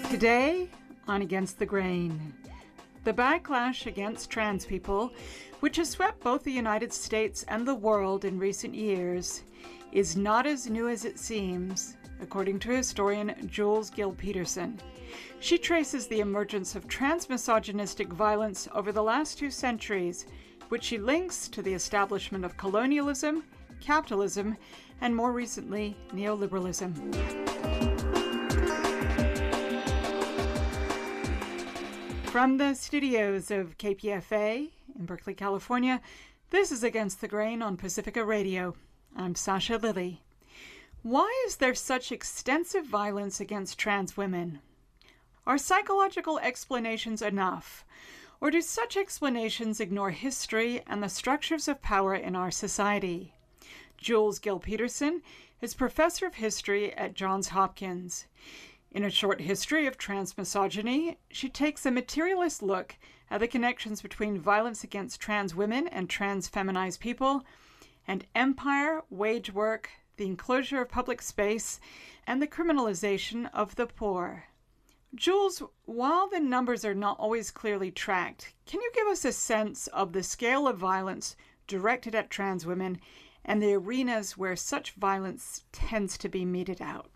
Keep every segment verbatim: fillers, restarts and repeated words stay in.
Today on Against the Grain, the backlash against trans people, which has swept both the United States and the world in recent years, is not as new as it seems, according to historian Jules Gill-Peterson. She traces the emergence of trans-misogynistic violence over the last two centuries, which she links to the establishment of colonialism, capitalism, and more recently, neoliberalism. From the studios of K P F A in Berkeley, California, this is Against the Grain on Pacifica Radio. I'm Sasha Lilly. Why is there such extensive violence against trans women? Are psychological explanations enough? Or do such explanations ignore history and the structures of power in our society? Jules Gill-Peterson is professor of history at Johns Hopkins. In A Short History of Transmisogyny, she takes a materialist look at the connections between violence against trans women and trans feminized people, and empire, wage work, the enclosure of public space, and the criminalization of the poor. Jules, while the numbers are not always clearly tracked, can you give us a sense of the scale of violence directed at trans women and the arenas where such violence tends to be meted out?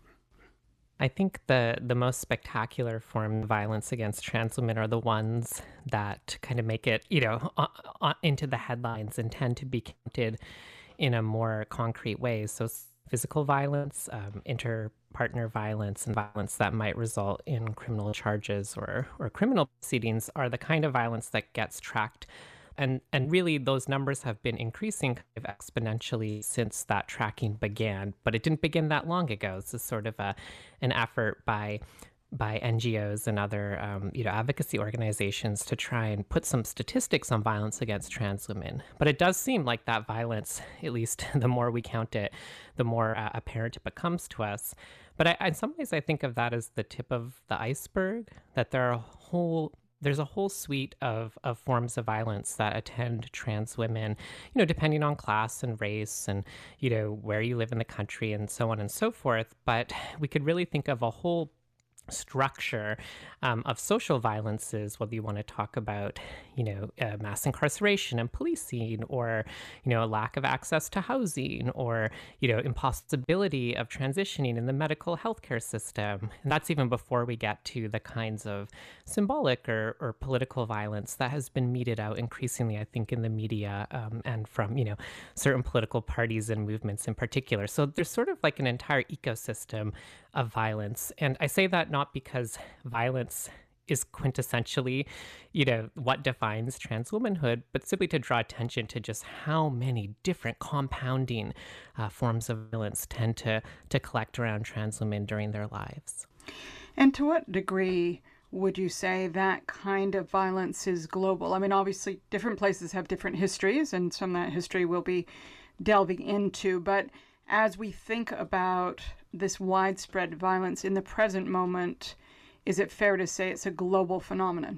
I think the, the most spectacular form of violence against trans women are the ones that kind of make it, you know, uh, uh, into the headlines and tend to be counted in a more concrete way. So physical violence, um, inter-partner violence, and violence that might result in criminal charges or, or criminal proceedings are the kind of violence that gets tracked. And and really, those numbers have been increasing kind of exponentially since that tracking began. But it didn't begin that long ago. This is sort of a an effort by by N G Os and other um, you know advocacy organizations to try and put some statistics on violence against trans women. But it does seem like that violence, at least the more we count it, the more uh, apparent it becomes to us. But I, in some ways, I think of that as the tip of the iceberg. That there are a whole There's a whole suite of, of forms of violence that attend trans women, you know, depending on class and race and, you know, where you live in the country and so on and so forth. But we could really think of a whole structure um, of social violences, whether you want to talk about, you know, uh, mass incarceration and policing, or, you know, a lack of access to housing, or, you know, impossibility of transitioning in the medical healthcare system. And that's even before we get to the kinds of symbolic or, or political violence that has been meted out increasingly, I think, in the media um, and from, you know, certain political parties and movements in particular. So there's sort of like an entire ecosystem of violence. And I say that not because violence is quintessentially, you know, what defines trans womanhood, but simply to draw attention to just how many different compounding uh, forms of violence tend to, to collect around trans women during their lives. And to what degree would you say that kind of violence is global? I mean, obviously, different places have different histories, and some of that history we'll be delving into, but as we think about this widespread violence in the present moment, is it fair to say it's a global phenomenon?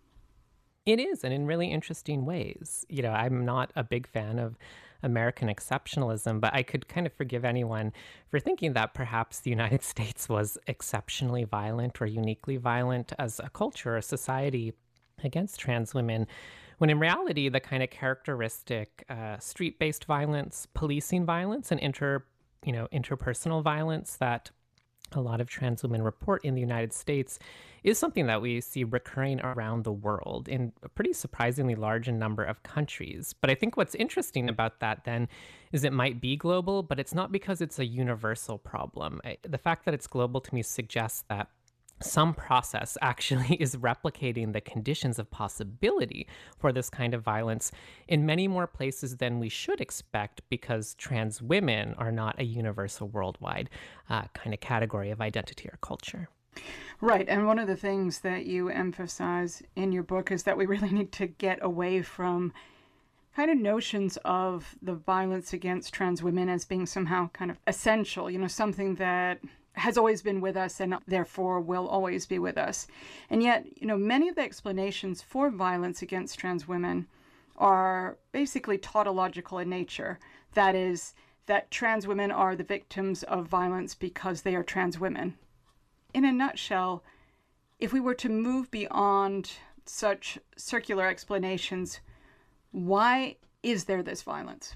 It is, and in really interesting ways. You know, I'm not a big fan of American exceptionalism, but I could kind of forgive anyone for thinking that perhaps the United States was exceptionally violent or uniquely violent as a culture or society against trans women, when in reality, the kind of characteristic uh, street-based violence, policing violence, and inter, you know, interpersonal violence that a lot of trans women report in the United States is something that we see recurring around the world in a pretty surprisingly large number of countries. But I think what's interesting about that then is it might be global, but it's not because it's a universal problem. I, the fact that it's global to me suggests that some process actually is replicating the conditions of possibility for this kind of violence in many more places than we should expect, because trans women are not a universal worldwide uh, kind of category of identity or culture. Right. And one of the things that you emphasize in your book is that we really need to get away from kind of notions of the violence against trans women as being somehow kind of essential, you know, something that has always been with us and therefore will always be with us. And yet, you know, many of the explanations for violence against trans women are basically tautological in nature. That is, that trans women are the victims of violence because they are trans women. In a nutshell, if we were to move beyond such circular explanations, why is there this violence?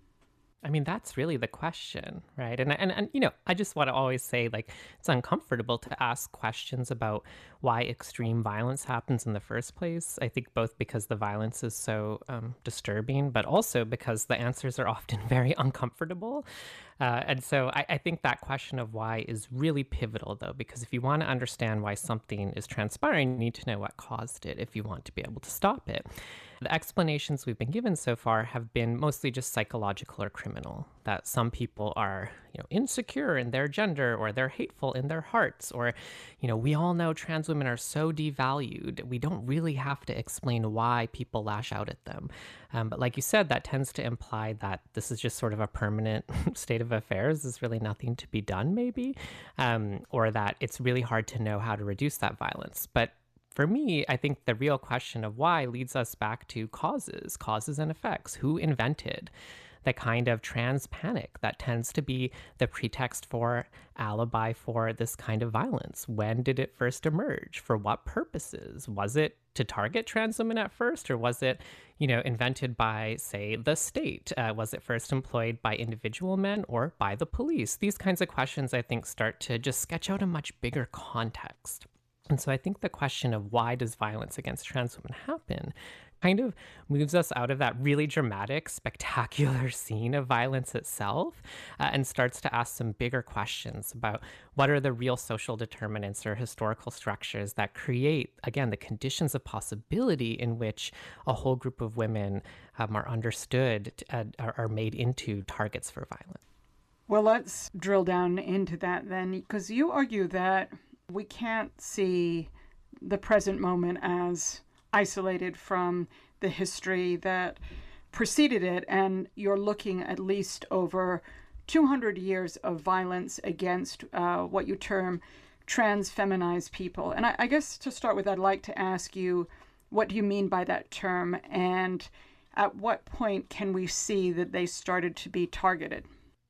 I mean, that's really the question, right? And, and, and you know, I just want to always say, like, it's uncomfortable to ask questions about why extreme violence happens in the first place. I think both because the violence is so um, disturbing, but also because the answers are often very uncomfortable. Uh, and so I, I think that question of why is really pivotal, though, because if you want to understand why something is transpiring, you need to know what caused it if you want to be able to stop it. The explanations we've been given so far have been mostly just psychological or criminal, that some people are, you know, insecure in their gender, or they're hateful in their hearts, or, you know, we all know trans women are so devalued. We don't really have to explain why people lash out at them. Um, but like you said, that tends to imply that this is just sort of a permanent state of affairs. There's really nothing to be done, maybe, um, or that it's really hard to know how to reduce that violence. But for me, I think the real question of why leads us back to causes, causes and effects. Who invented the kind of trans panic that tends to be the pretext for, alibi for this kind of violence? When did it first emerge? For what purposes? Was it to target trans women at first, or was it, you know, invented by, say, the state? Uh, was it first employed by individual men or by the police? These kinds of questions, I think, start to just sketch out a much bigger context. And so I think the question of why does violence against trans women happen kind of moves us out of that really dramatic, spectacular scene of violence itself, uh, and starts to ask some bigger questions about what are the real social determinants or historical structures that create, again, the conditions of possibility in which a whole group of women um, are understood, uh, are, are made into targets for violence. Well, let's drill down into that then, because you argue that we can't see the present moment as isolated from the history that preceded it, and you're looking at least over two hundred years of violence against uh, what you term trans feminized people. And I, I guess to start with, I'd like to ask you, what do you mean by that term, and at what point can we see that they started to be targeted?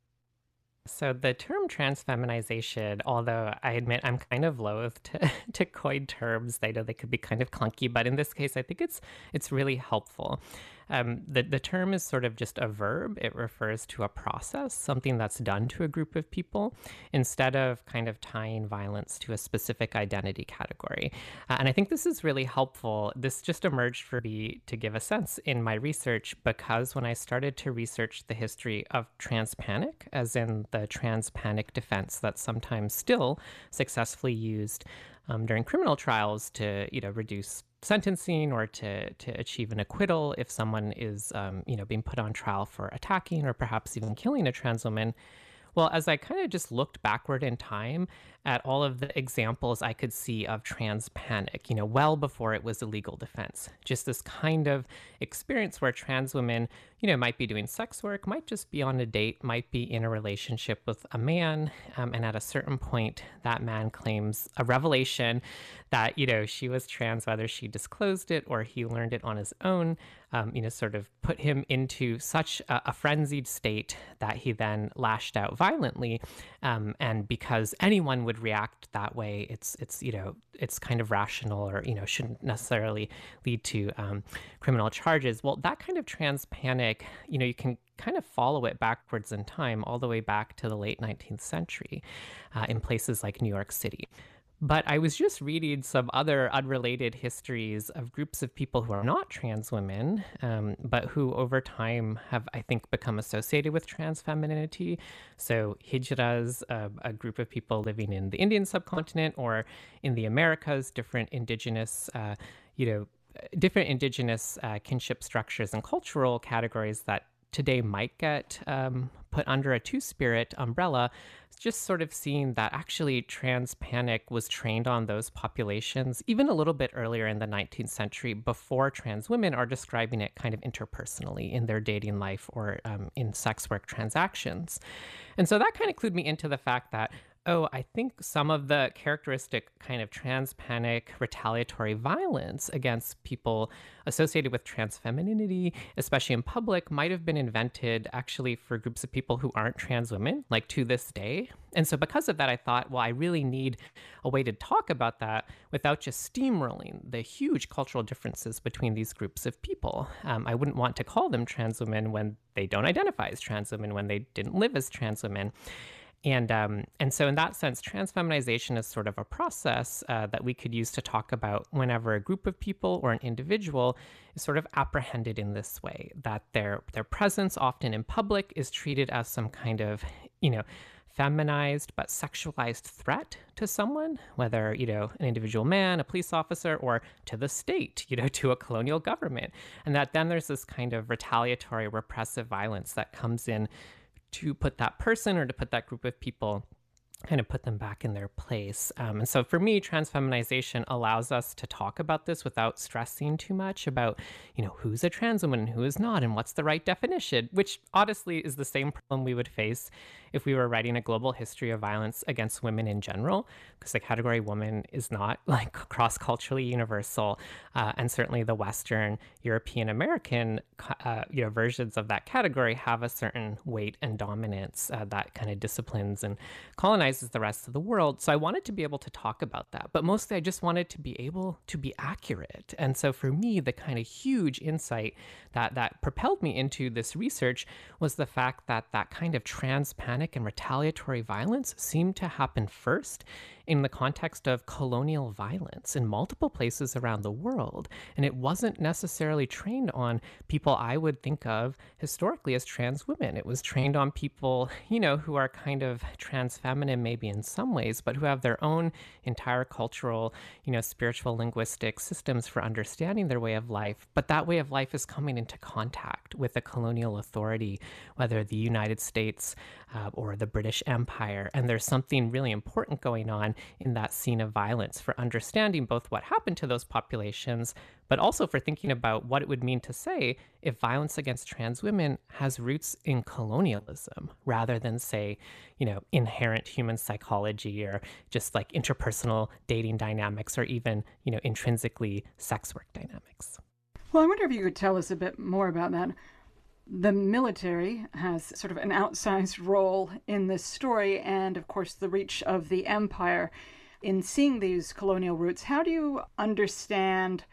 So the term transfeminization, although I admit I'm kind of loath to, to coin terms, I know they could be kind of clunky, but in this case, I think it's it's really helpful. Um, the, the term is sort of just a verb. It refers to a process, something that's done to a group of people, instead of kind of tying violence to a specific identity category. Uh, and I think this is really helpful. This just emerged for me to give a sense in my research, because when I started to research the history of trans panic, as in the trans panic defense that's sometimes still successfully used um, during criminal trials to, you know, reduce sentencing or to to achieve an acquittal if someone is, um, you know, being put on trial for attacking or perhaps even killing a trans woman. Well, as I kind of just looked backward in time at all of the examples I could see of trans panic, you know, well before it was a legal defense, just this kind of experience where trans women, you know, might be doing sex work, might just be on a date, might be in a relationship with a man. Um, and at a certain point, that man claims a revelation that, you know, she was trans, whether she disclosed it or he learned it on his own, um, you know, sort of put him into such a, a frenzied state that he then lashed out violently. Um, and because anyone would react that way, it's it's you know it's kind of rational, or you know shouldn't necessarily lead to um, criminal charges. Well, that kind of trans panic, you know, you can kind of follow it backwards in time, all the way back to the late nineteenth century, uh, in places like New York City. But I was just reading some other unrelated histories of groups of people who are not trans women, um, but who over time have, I think, become associated with trans femininity. So hijras, uh, a group of people living in the Indian subcontinent or in the Americas, different indigenous, uh, you know, different indigenous uh, kinship structures and cultural categories that today might get um, put under a two-spirit umbrella. Just sort of seeing that actually trans panic was trained on those populations even a little bit earlier in the nineteenth century, before trans women are describing it kind of interpersonally in their dating life or um, in sex work transactions. And so that kind of clued me into the fact that Oh, I think some of the characteristic kind of transpanic retaliatory violence against people associated with trans femininity, especially in public, might have been invented actually for groups of people who aren't trans women, like to this day. And so, because of that, I thought, well, I really need a way to talk about that without just steamrolling the huge cultural differences between these groups of people. Um, I wouldn't want to call them trans women when they don't identify as trans women, when they didn't live as trans women. And um, and so in that sense, transfeminization is sort of a process uh, that we could use to talk about whenever a group of people or an individual is sort of apprehended in this way, that their their presence often in public is treated as some kind of, you know, feminized but sexualized threat to someone, whether, you know, an individual man, a police officer, or to the state, you know, to a colonial government. And that then there's this kind of retaliatory repressive violence that comes in to put that person or to put that group of people, kind of put them back in their place. Um, and so for me, transfeminization allows us to talk about this without stressing too much about, you know, who's a trans woman and who is not, and what's the right definition, which honestly is the same problem we would face if we were writing a global history of violence against women in general, because the category woman is not like cross-culturally universal. Uh, and certainly the Western European American uh, you know, versions of that category have a certain weight and dominance uh, that kind of disciplines and colonizes the rest of the world. So I wanted to be able to talk about that, but mostly I just wanted to be able to be accurate. And so for me, the kind of huge insight that that propelled me into this research was the fact that that kind of transpanic and retaliatory violence seemed to happen first in the context of colonial violence in multiple places around the world. And it wasn't necessarily trained on people I would think of historically as trans women. It was trained on people, you know, who are kind of trans feminine maybe in some ways, but who have their own entire cultural, you know, spiritual linguistic systems for understanding their way of life. But that way of life is coming into contact with a colonial authority, whether the United States uh, or the British Empire. And there's something really important going on in that scene of violence for understanding both what happened to those populations, but also for thinking about what it would mean to say if violence against trans women has roots in colonialism rather than, say, you know, inherent human psychology or just like interpersonal dating dynamics or even, you know, intrinsically sex work dynamics. Well, I wonder if you could tell us a bit more about that. The military has sort of an outsized role in this story, and of course the reach of the empire in seeing these colonial roots. How do you understand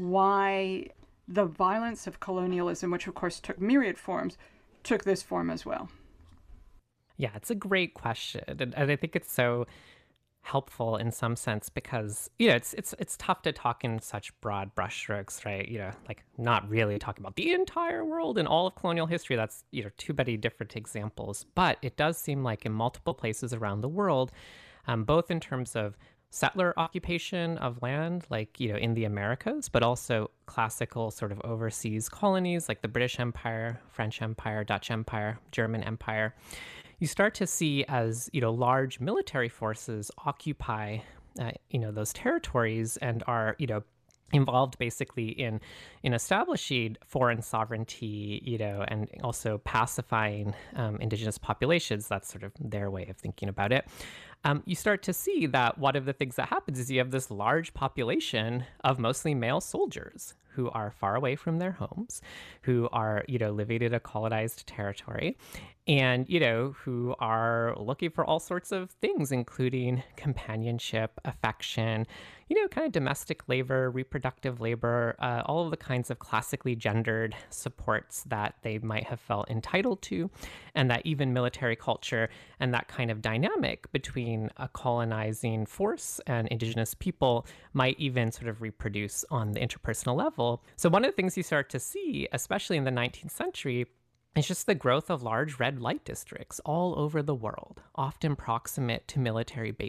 why the violence of colonialism, which of course took myriad forms, took this form as well? Yeah, it's a great question. And, and I think it's so helpful in some sense because, you know, it's it's it's tough to talk in such broad brushstrokes, right? You know, like not really talking about the entire world and all of colonial history. That's, you know, too many different examples. But it does seem like in multiple places around the world, um, both in terms of settler occupation of land, like, you know, in the Americas, but also classical sort of overseas colonies like the British Empire, French Empire, Dutch Empire, German Empire, you start to see as, you know, large military forces occupy, uh, you know, those territories and are, you know, involved basically in in establishing foreign sovereignty, you know, and also pacifying um, indigenous populations. That's sort of their way of thinking about it. Um, you start to see that one of the things that happens is you have this large population of mostly male soldiers who are far away from their homes, who are, you know, living in a colonized territory, and, you know, who are looking for all sorts of things, including companionship, affection, you know, kind of domestic labor, reproductive labor, uh, all of the kinds of classically gendered supports that they might have felt entitled to, and that even military culture and that kind of dynamic between a colonizing force and indigenous people might even sort of reproduce on the interpersonal level. So one of the things you start to see, especially in the nineteenth century, it's just the growth of large red light districts all over the world, often proximate to military bases.